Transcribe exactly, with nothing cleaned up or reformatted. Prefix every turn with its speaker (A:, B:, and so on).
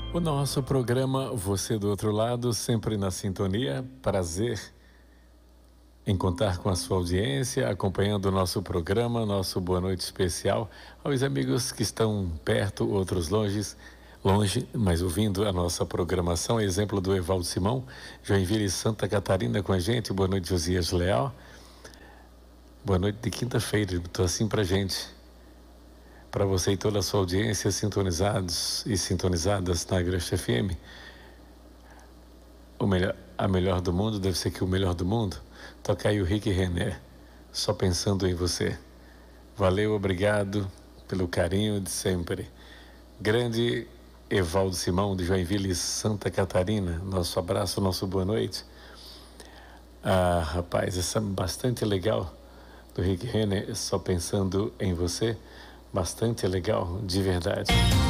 A: O nosso programa Você do Outro Lado, sempre na sintonia. Prazer em contar com a sua audiência, acompanhando o nosso programa, nosso Boa Noite especial. Aos amigos que estão perto, outros longe, longe, mas ouvindo a nossa programação. Exemplo do Evaldo Simão, Joinville e Santa Catarina com a gente. Boa noite, Josias Leal. Boa noite de quinta-feira, estou assim pra gente. Para você e toda a sua audiência, sintonizados e sintonizadas na Agreste F M. O melhor, a melhor do mundo deve ser que o melhor do mundo. Toca aí o Rick Renner, só pensando em você. Valeu, obrigado pelo carinho de sempre. Grande Evaldo Simão de Joinville, Santa Catarina. Nosso abraço, nosso boa noite. Ah, rapaz, essa é bastante legal do Rick Renner, só pensando em você. Bastante legal, de verdade.